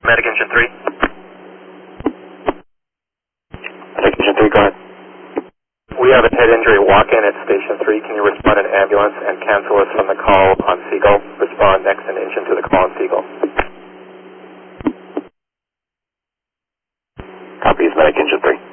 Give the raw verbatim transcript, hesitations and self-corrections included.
Medic Engine three. Medic Engine three, go ahead. We have a head injury walk-in at Station three. Can you respond in ambulance and cancel us from the call on Seagull? Respond next in engine to the call on Seagull. Copies, Medic Engine three.